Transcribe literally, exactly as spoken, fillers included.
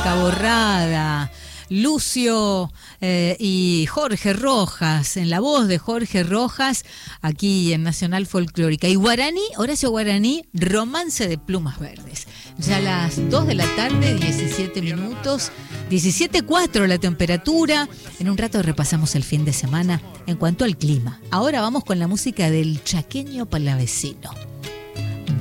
Taborrada, Lucio eh, y Jorge Rojas, en la voz de Jorge Rojas, aquí en Nacional Folclórica. Y Guaraní, Horacio Guaraní, Romance de Plumas Verdes. Ya a las dos de la tarde, diecisiete minutos, diecisiete punto cuatro la temperatura. En un rato repasamos el fin de semana en cuanto al clima. Ahora vamos con la música del chaqueño palavecino.